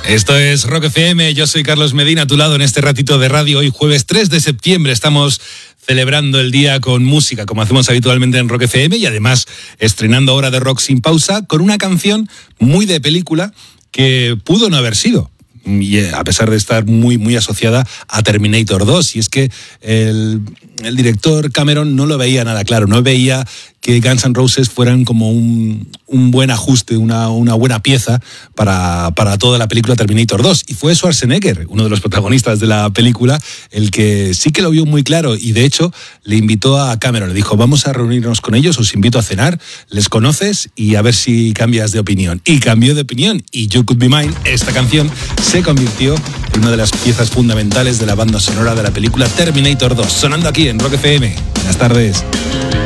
Esto es Rock FM, yo soy Carlos Medina, a tu lado en este ratito de radio. Hoy jueves 3 de septiembre estamos celebrando el día con música, como hacemos habitualmente en Rock FM, y además estrenando Hora de Rock sin pausa, con una canción muy de película que pudo no haber sido, y a pesar de estar muy asociada a Terminator 2. Y es que el director Cameron no lo veía nada claro, no veía que Guns N' Roses fueran como un buen ajuste, una buena pieza para toda la película Terminator 2. Y fue Schwarzenegger, uno de los protagonistas de la película, el que sí que lo vio muy claro, y de hecho le invitó a Cameron, le dijo: vamos a reunirnos con ellos, os invito a cenar, les conoces y a ver si cambias de opinión. Y cambió de opinión, y You Could Be Mine, esta canción, se convirtió en una de las piezas fundamentales de la banda sonora de la película Terminator 2, sonando aquí en Rock FM. Buenas tardes.